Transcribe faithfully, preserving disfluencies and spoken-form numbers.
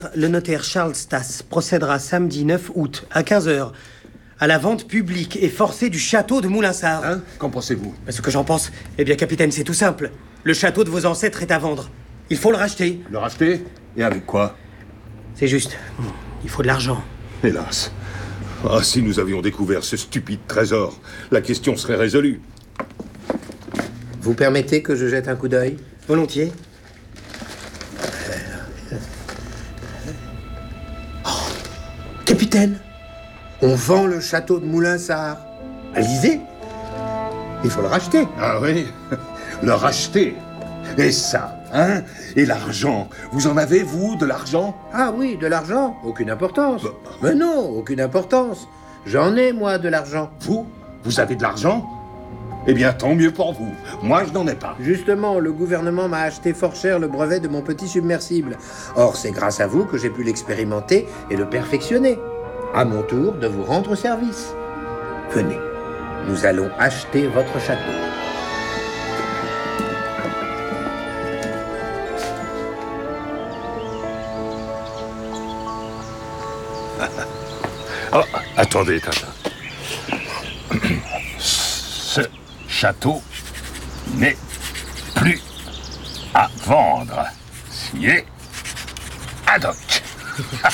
Le notaire Charles Stas procédera samedi neuf août à quinze heures à la vente publique et forcée du château de Moulinsart. Hein? Qu'en pensez-vous? Ce que j'en pense, eh bien, capitaine, c'est tout simple. Le château de vos ancêtres est à vendre. Il faut le racheter. Le racheter? Et avec quoi? C'est juste. Il faut de l'argent. Hélas. Ah, si nous avions découvert ce stupide trésor, la question serait résolue. Vous permettez que je jette un coup d'œil? Volontiers. Oh, capitaine, on vend le château de Moulinsart. Lisez, il faut le racheter. Ah oui? Le racheter? Et ça, hein? Et l'argent? Vous en avez, vous, de l'argent? Ah oui, de l'argent, aucune importance. Bah. Mais non, aucune importance. J'en ai, moi, de l'argent. Vous? Vous avez de l'argent? Eh bien, tant mieux pour vous. Moi, je n'en ai pas. Justement, le gouvernement m'a acheté fort cher le brevet de mon petit submersible. Or, c'est grâce à vous que j'ai pu l'expérimenter et le perfectionner. À mon tour de vous rendre service. Venez, nous allons acheter votre château. Oh, attendez, Tata. Ce château n'est plus à vendre. Signé Haddock.